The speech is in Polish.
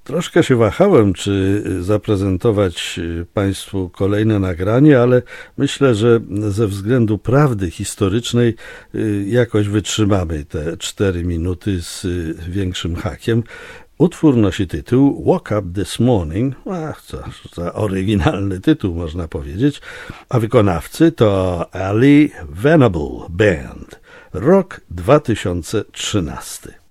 Troszkę się wahałem, czy zaprezentować Państwu kolejne nagranie, ale myślę, że ze względu prawdy historycznej jakoś wytrzymamy te 4 minuty z większym hakiem. Utwór nosi tytuł Woke Up This Morning, co za oryginalny tytuł można powiedzieć, a wykonawcy to Ali Venable Band, rok 2013.